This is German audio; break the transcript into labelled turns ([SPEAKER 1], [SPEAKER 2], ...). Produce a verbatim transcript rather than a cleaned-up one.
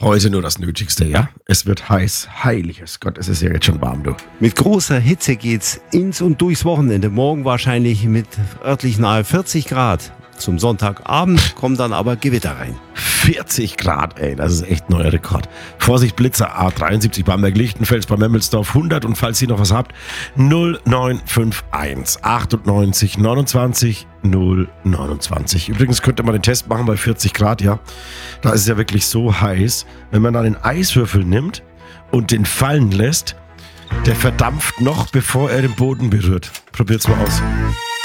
[SPEAKER 1] Heute nur das Nötigste, ja? Es wird heiß. Heiliges Gott, es ist ja jetzt schon warm, du.
[SPEAKER 2] Mit großer Hitze geht's ins und durchs Wochenende. Morgen wahrscheinlich mit örtlich nahe vierzig Grad. Zum Sonntagabend kommen dann aber Gewitter rein.
[SPEAKER 1] vierzig Grad, ey, das ist echt neuer Rekord. Vorsicht, Blitzer A dreiundsiebzig Bamberg-Lichtenfels bei Memmelsdorf hundert und falls ihr noch was habt, null neun fünf eins achtundneunzig neunundzwanzig null neunundzwanzig. Übrigens könnte man den Test machen bei vierzig Grad, ja. Da ist es ja wirklich so heiß, wenn man dann den Eiswürfel nimmt und den fallen lässt, der verdampft noch, bevor er den Boden berührt. Probiert's mal aus.